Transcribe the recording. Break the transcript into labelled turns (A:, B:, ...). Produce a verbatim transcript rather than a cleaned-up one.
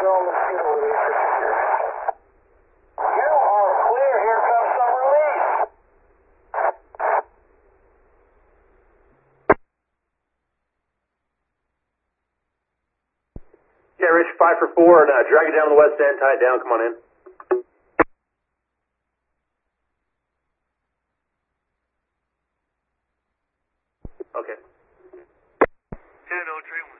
A: on the field with these procedures. You are clear. Here comes some release.
B: Yeah, Rich, five for four, and uh, drag it down to the west end, tie it down, come on in. Okay.
C: ten oh three one.